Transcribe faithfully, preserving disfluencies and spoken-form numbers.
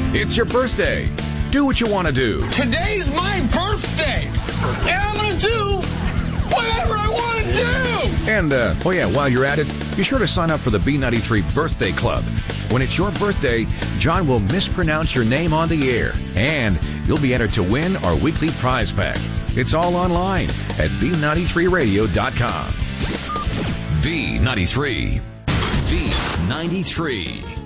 It's your birthday. Do what you want to do. Today's my birthday, and I'm going to do whatever I want to do. And, uh, oh yeah, while you're at it, be sure to sign up for the B ninety-three Birthday Club. When it's your birthday, John will mispronounce your name on the air, and you'll be entered to win our weekly prize pack. It's all online at B ninety-three radio dot com. B ninety-three. B ninety-three.